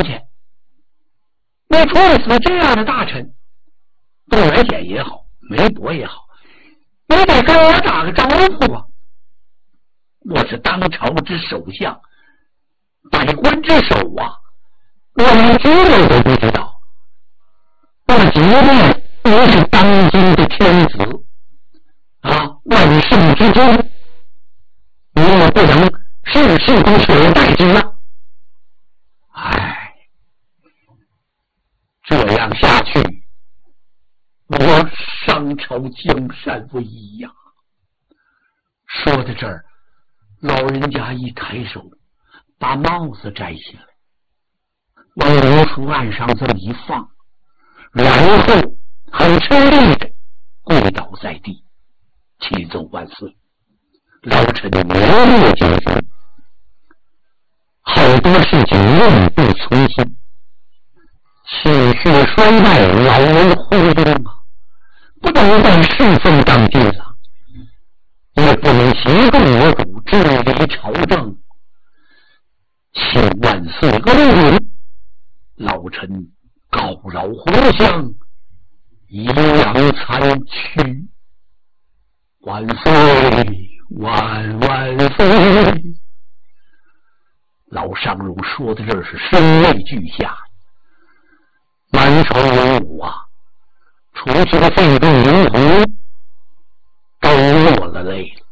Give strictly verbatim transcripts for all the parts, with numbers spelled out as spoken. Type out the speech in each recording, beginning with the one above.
去，你处死这样的大臣，窦元显也好，梅伯也好，你得跟我打个招呼啊！我是当朝之首相，百官之首啊，我连知道都不知道。我即便我是当今的天子啊，万圣之宗，你也不能事事都取而代之啊！唉，这样下去，我商朝江山危呀！说到这儿，老人家一抬手，把帽子摘下来，往刘书案上这么一放，然后很吃力的跪倒在地，启奏万岁，老臣的名列皆封，好多事情永不从心，气血衰败，老人昏庸啊，不能再侍奉当今了，也不能协助我主治理朝政，请万岁恩允，老臣告老还乡，以养残躯。万岁，万万岁！老尚儒说的这是声泪俱下，满朝文武啊，除去了费仲灵狐，都落了泪了。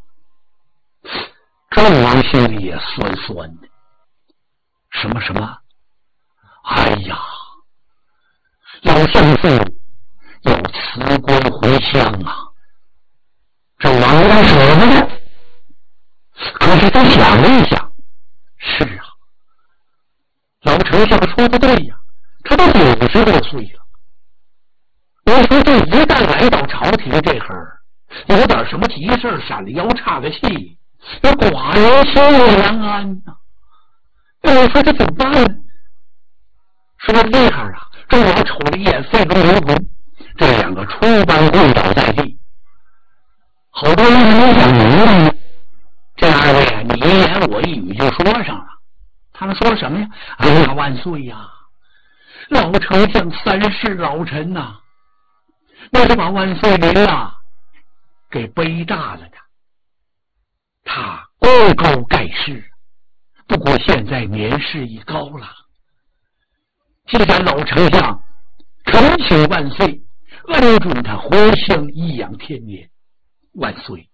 郑王心里也酸酸的，什么什么？哎呀，老相父要辞官回乡啊！郑王有点舍不得，可是他想了一想，是啊，老丞相说的对呀，他都九十多岁了。我说这一旦来到朝廷这会儿，有点什么急事闪了腰岔个气，那寡人心里难安呐、啊。我说这怎么办？说这会儿啊，郑王瞅了一眼费仲灵狐，这两个出班跪倒在地。好多人没想明白呢，这二位啊，你一言我一语就说上了。他们说什么呀？哎呀，万岁呀！老丞相三世老臣呐、啊，那是把万岁您啊给背大了的。他功高盖世，不过现在年事已高了。既然老丞相恳请万岁恩准他回乡颐养天年，万岁